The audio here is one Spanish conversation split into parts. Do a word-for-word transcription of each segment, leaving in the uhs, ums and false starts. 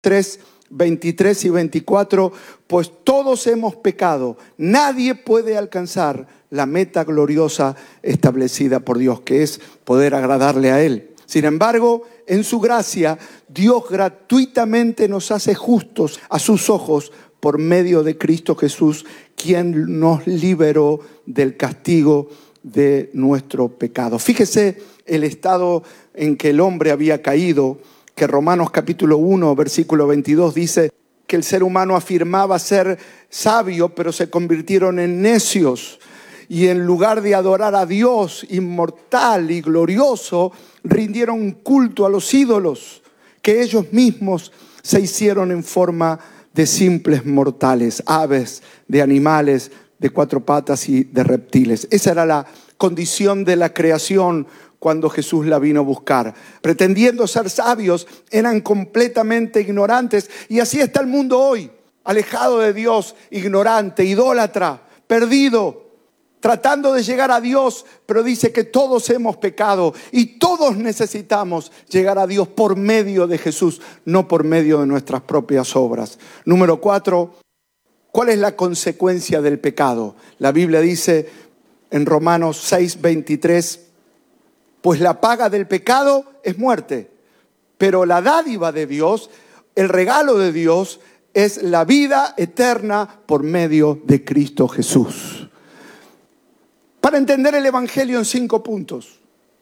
tres, veintitrés y veinticuatro, pues todos hemos pecado. Nadie puede alcanzar la meta gloriosa establecida por Dios, que es poder agradarle a Él. Sin embargo, en su gracia, Dios gratuitamente nos hace justos a sus ojos por medio de Cristo Jesús, quien nos liberó del castigo de nuestro pecado. Fíjese el estado en que el hombre había caído, que Romanos capítulo uno, versículo veintidós dice que el ser humano afirmaba ser sabio, pero se convirtieron en necios. Y en lugar de adorar a Dios inmortal y glorioso, rindieron culto a los ídolos que ellos mismos se hicieron en forma de simples mortales, aves, de animales, de cuatro patas y de reptiles. Esa era la condición de la creación cuando Jesús la vino a buscar. Pretendiendo ser sabios, eran completamente ignorantes. Y así está el mundo hoy, alejado de Dios, ignorante, idólatra, perdido, tratando de llegar a Dios, pero dice que todos hemos pecado y todos necesitamos llegar a Dios por medio de Jesús, no por medio de nuestras propias obras. Número cuatro, ¿cuál es la consecuencia del pecado? La Biblia dice en Romanos seis, veintitrés, pues la paga del pecado es muerte, pero la dádiva de Dios, el regalo de Dios, es la vida eterna por medio de Cristo Jesús. Para entender el Evangelio en cinco puntos.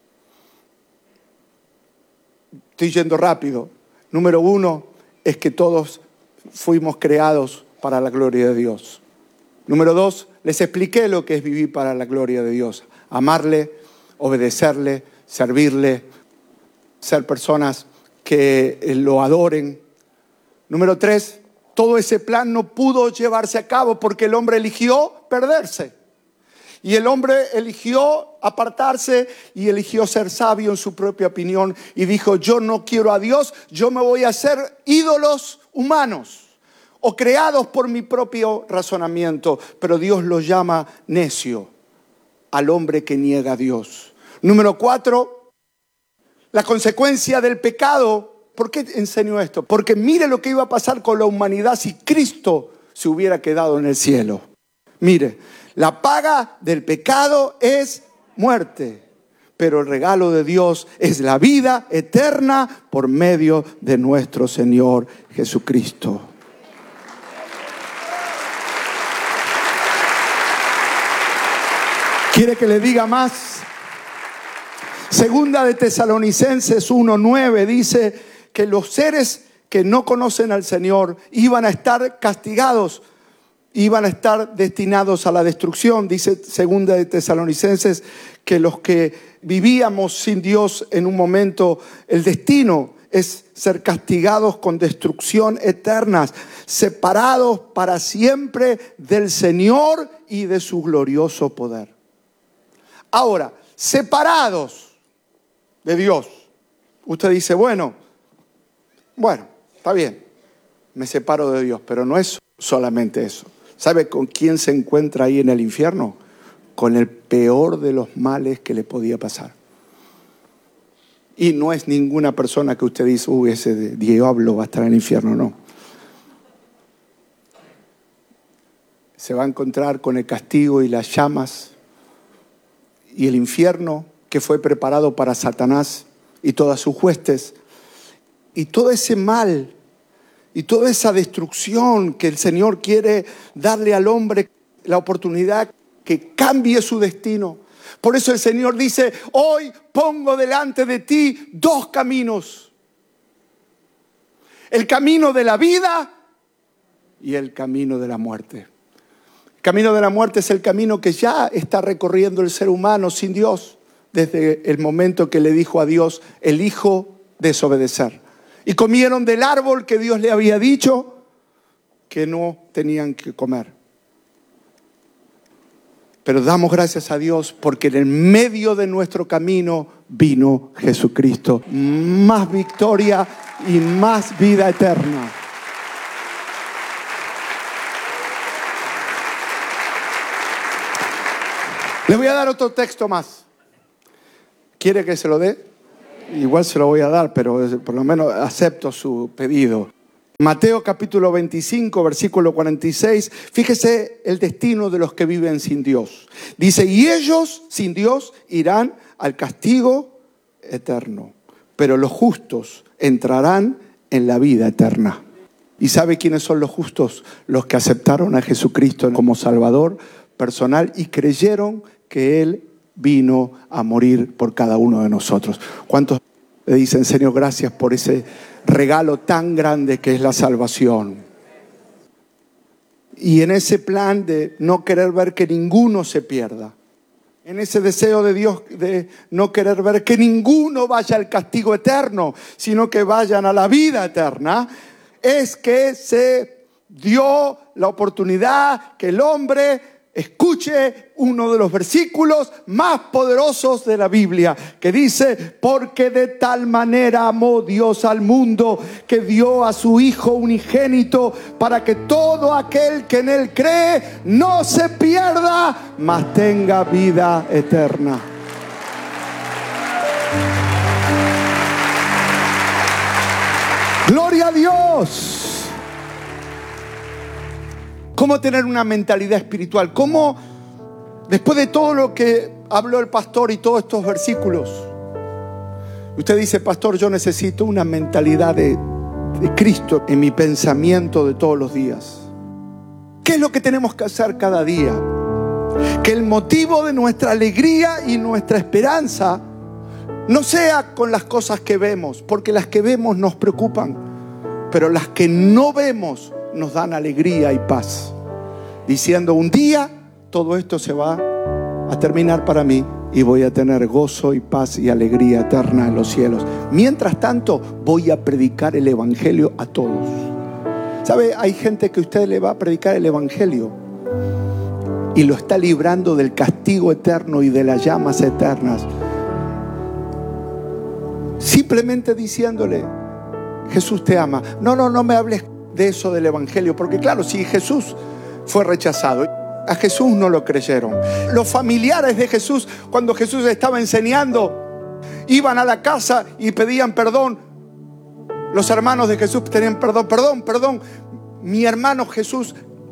Estoy yendo rápido. Número uno es que todos fuimos creados para la gloria de Dios. Número dos, les expliqué lo que es vivir para la gloria de Dios. Amarle, obedecerle, servirle, ser personas que lo adoren. Número tres, todo ese plan no pudo llevarse a cabo porque el hombre eligió perderse. Y el hombre eligió apartarse y eligió ser sabio en su propia opinión y dijo, yo no quiero a Dios, yo me voy a hacer ídolos humanos o creados por mi propio razonamiento. Pero Dios lo llama necio al hombre que niega a Dios. Número cuatro, la consecuencia del pecado. ¿Por qué enseño esto? Porque mire lo que iba a pasar con la humanidad si Cristo se hubiera quedado en el cielo. Mire, la paga del pecado es muerte, pero el regalo de Dios es la vida eterna por medio de nuestro Señor Jesucristo. ¿Quiere que le diga más? Segunda de Tesalonicenses uno nueve dice que los seres que no conocen al Señor iban a estar castigados, iban a estar destinados a la destrucción. Dice Segunda de Tesalonicenses que los que vivíamos sin Dios en un momento, el destino es ser castigados con destrucción eterna, separados para siempre del Señor y de su glorioso poder. Ahora, separados de Dios. Usted dice, bueno, bueno, está bien, me separo de Dios, pero no es solamente eso. ¿Sabe con quién se encuentra ahí en el infierno? Con el peor de los males que le podía pasar. Y no es ninguna persona que usted dice, uy, ese diablo va a estar en el infierno, no. Se va a encontrar con el castigo y las llamas y el infierno que fue preparado para Satanás y todas sus huestes. Y todo ese mal y toda esa destrucción que el Señor quiere darle al hombre, la oportunidad que cambie su destino. Por eso el Señor dice, hoy pongo delante de ti dos caminos. El camino de la vida y el camino de la muerte. El camino de la muerte es el camino que ya está recorriendo el ser humano sin Dios, desde el momento que le dijo a Dios, elijo desobedecer. Y comieron del árbol que Dios le había dicho que no tenían que comer. Pero damos gracias a Dios porque en el medio de nuestro camino vino Jesucristo. Más victoria y más vida eterna. Le voy a dar otro texto más. ¿Quiere que se lo dé? Igual se lo voy a dar, pero por lo menos acepto su pedido. Mateo capítulo veinticinco, versículo cuarenta y seis. Fíjese el destino de los que viven sin Dios. Dice, y ellos sin Dios irán al castigo eterno, pero los justos entrarán en la vida eterna. ¿Y sabe quiénes son los justos? Los que aceptaron a Jesucristo como Salvador personal y creyeron que Él vino a morir por cada uno de nosotros. ¿Cuántos le dicen, Señor, gracias por ese regalo tan grande que es la salvación? Y en ese plan de no querer ver que ninguno se pierda, en ese deseo de Dios de no querer ver que ninguno vaya al castigo eterno, sino que vayan a la vida eterna, es que se dio la oportunidad que el hombre escuche uno de los versículos más poderosos de la Biblia, que dice, porque de tal manera amó Dios al mundo, que dio a su Hijo unigénito, para que todo aquel que en Él cree no se pierda, mas tenga vida eterna. ¡Gloria a Dios! ¿Cómo tener una mentalidad espiritual? ¿Cómo, después de todo lo que habló el pastor y todos estos versículos, usted dice, pastor, yo necesito una mentalidad de, de Cristo en mi pensamiento de todos los días? ¿Qué es lo que tenemos que hacer cada día? Que el motivo de nuestra alegría y nuestra esperanza no sea con las cosas que vemos, porque las que vemos nos preocupan, pero las que no vemos nos dan alegría y paz, diciendo, un día todo esto se va a terminar para mí y voy a tener gozo y paz y alegría eterna en los cielos. Mientras tanto, voy a predicar el evangelio a todos. ¿Sabe? Hay gente que usted le va a predicar el evangelio y lo está librando del castigo eterno y de las llamas eternas, simplemente diciéndole, Jesús te ama. No, no, no me hables de eso del evangelio, porque claro, si Jesús fue rechazado, a Jesús no lo creyeron. Los familiares de Jesús, cuando Jesús estaba enseñando, iban a la casa y pedían perdón. Los hermanos de Jesús tenían perdón, perdón, perdón. Mi hermano Jesús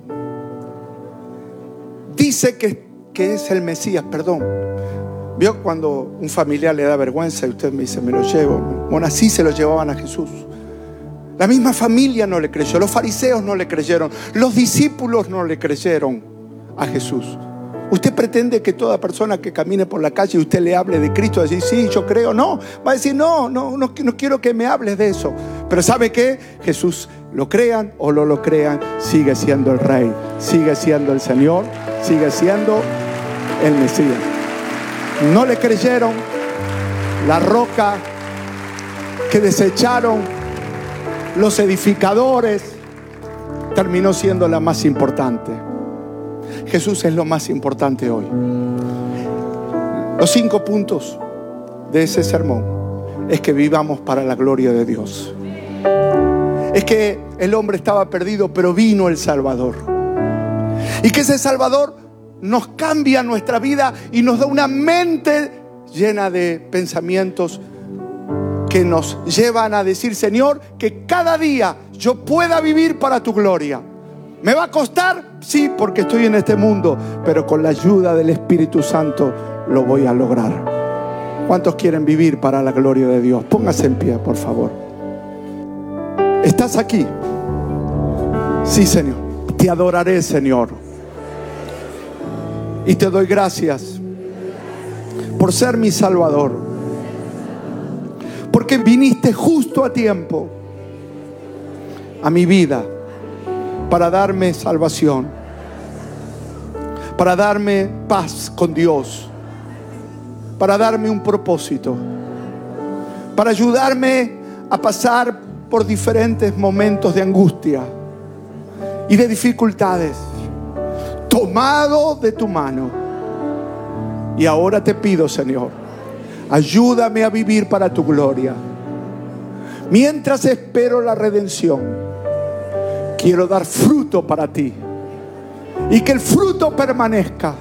dice que, que es el Mesías, perdón. ¿Vio cuando un familiar le da vergüenza y usted me dice, me lo llevo? Bueno, así se lo llevaban a Jesús. La misma familia no le creyó, los fariseos no le creyeron, los discípulos no le creyeron a Jesús. Usted pretende que toda persona que camine por la calle y usted le hable de Cristo, va a decir, sí, yo creo. No, va a decir, no, no, no, no quiero que me hables de eso. Pero ¿sabe qué? Jesús, lo crean o no lo crean, sigue siendo el Rey, sigue siendo el Señor, sigue siendo el Mesías. No le creyeron. La roca que desecharon los edificadores terminó siendo la más importante. Jesús es lo más importante hoy. Los cinco puntos de ese sermón es que vivamos para la gloria de Dios. Es que el hombre estaba perdido, pero vino el Salvador. Y que ese Salvador nos cambia nuestra vida y nos da una mente llena de pensamientos que nos llevan a decir, Señor, que cada día yo pueda vivir para tu gloria. ¿Me va a costar? Sí, porque estoy en este mundo, pero con la ayuda del Espíritu Santo lo voy a lograr. ¿Cuántos quieren vivir para la gloria de Dios? Póngase en pie, por favor. ¿Estás aquí? Sí, Señor. Te adoraré, Señor. Y te doy gracias por ser mi Salvador. Porque viniste justo a tiempo a mi vida para darme salvación, para darme paz con Dios, para darme un propósito, para ayudarme a pasar por diferentes momentos de angustia y de dificultades, tomado de tu mano. Y ahora te pido, Señor, ayúdame a vivir para tu gloria. Mientras espero la redención, quiero dar fruto para ti y que el fruto permanezca.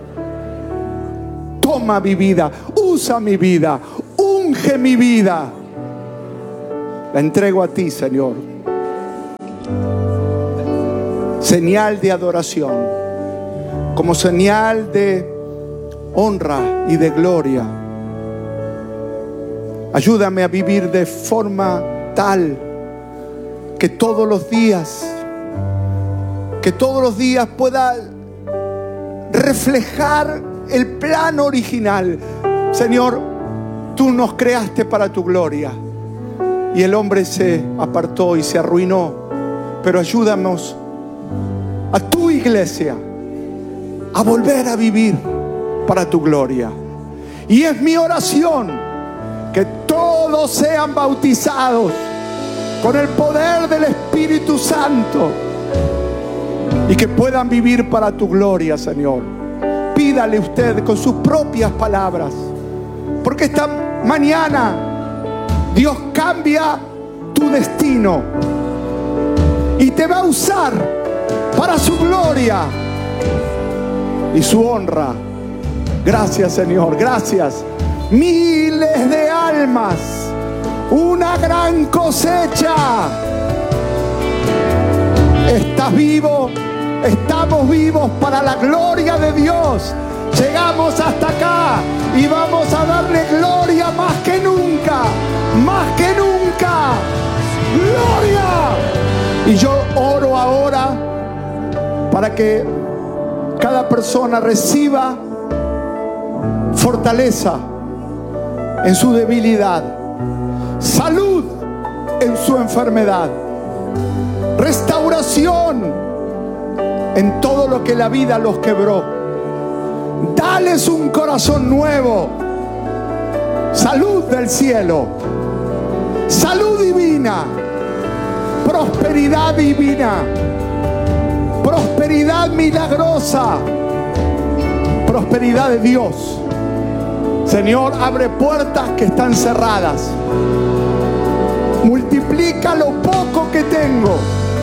Toma mi vida, usa mi vida, unge mi vida. La entrego a ti, Señor. señal de adoración, como señal de honra y de gloria. Ayúdame a vivir de forma tal que todos los días, que todos los días pueda reflejar el plan original. Señor, tú nos creaste para tu gloria y el hombre se apartó y se arruinó, pero ayúdanos a tu iglesia a volver a vivir para tu gloria. Y es mi oración que todos sean bautizados con el poder del Espíritu Santo y que puedan vivir para tu gloria, Señor. Pídale usted con sus propias palabras, porque esta mañana Dios cambia tu destino y te va a usar para su gloria y su honra. Gracias, Señor, gracias. Miles de almas, una gran cosecha. Estás vivo, estamos vivos para la gloria de Dios. Llegamos hasta acá y vamos a darle gloria más que nunca, más que nunca. ¡Gloria! Y yo oro ahora para que cada persona reciba fortaleza en su debilidad, salud en su enfermedad, restauración en todo lo que la vida los quebró. Dales un corazón nuevo, salud del cielo, salud divina, prosperidad divina, prosperidad milagrosa, prosperidad de Dios. Señor, abre puertas que están cerradas. Multiplica lo poco que tengo.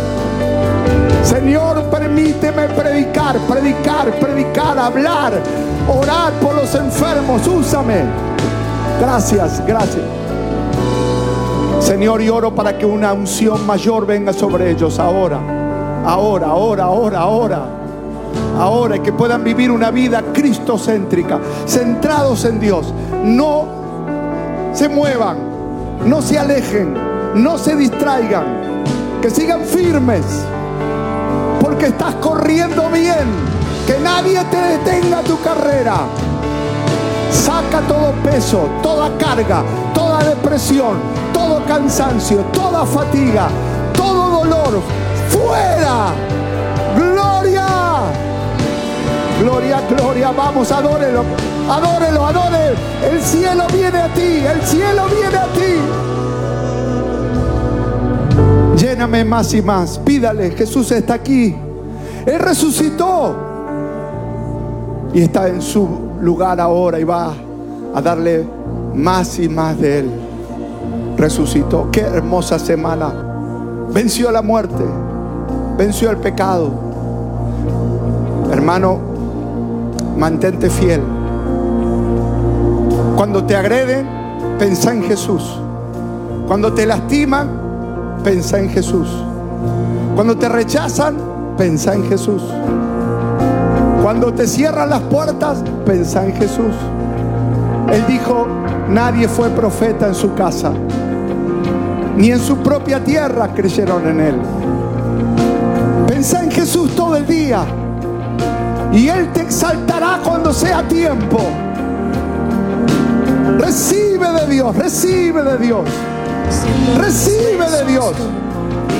Señor, permíteme predicar, predicar, predicar, hablar, orar por los enfermos. Úsame. Gracias, gracias. Señor, y oro para que una unción mayor venga sobre ellos ahora. Ahora, ahora, ahora, ahora. Ahora, que puedan vivir una vida cristocéntrica, centrados en Dios. No se muevan, no se alejen, no se distraigan, que sigan firmes, porque estás corriendo bien. Que nadie te detenga tu carrera. Saca todo peso, toda carga, toda depresión, todo cansancio, toda fatiga, todo dolor, fuera. Gloria. Gloria, gloria, vamos, adórelo, adórelo, adórelo. El cielo viene a ti, el cielo viene a ti. Lléname más y más, pídale, Jesús está aquí. Él resucitó y está en su lugar ahora y va a darle más y más de Él. Resucitó, qué hermosa semana. Venció la muerte, venció el pecado. Hermano, mantente fiel. Cuando te agreden, pensá en Jesús. Cuando te lastiman, pensá en Jesús. Cuando te rechazan, pensá en Jesús. Cuando te cierran las puertas, pensá en Jesús. Él dijo, nadie fue profeta en su casa, ni en su propia tierra creyeron en Él. Pensá en Jesús todo el día y Él te exaltará cuando sea tiempo. Recibe de Dios, recibe de Dios, recibe de Dios.